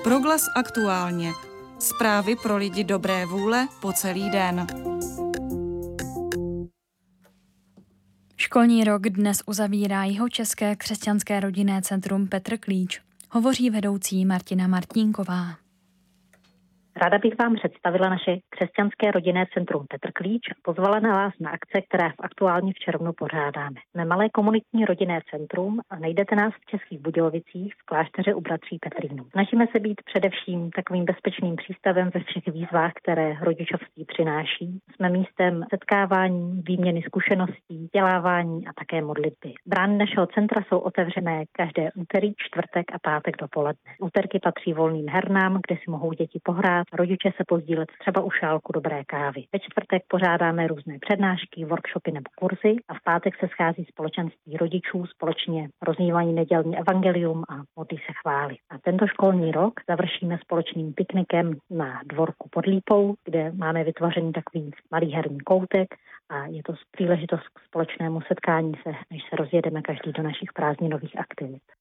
Proglas aktuálně. Zprávy pro lidi dobré vůle po celý den. Školní rok dnes uzavírá Jihočeské křesťanské rodinné centrum Petr Klíč. Hovoří vedoucí Martina Martínková. Ráda bych vám představila naše křesťanské rodinné centrum Petr Klíč a pozvala na vás na akce, které aktuálně v červnu pořádáme. Jsme malé komunitní rodinné centrum a najdete nás v Českých Budějovicích v klášteře u bratří Petrínů. Snažíme se být především takovým bezpečným přístavem ve všech výzvách, které rodičovství přináší. Jsme místem setkávání, výměny zkušeností, vzdělávání a také modlitby. Brány našeho centra jsou otevřené každé úterý, čtvrtek a pátek dopoledne. Úterky patří volným hernám, kde si mohou děti pohrát, rodiče se pozdílet třeba u šálku dobré kávy. Ve čtvrtek pořádáme různé přednášky, workshopy nebo kurzy a v pátek se schází společenství rodičů, společně rozmívají nedělní evangelium a modlí se chvály. A tento školní rok završíme společným piknikem na dvorku pod Lípou, kde máme vytvořený takový malý herní koutek a je to příležitost k společnému setkání se, než se rozjedeme každý do našich prázdninových aktivit.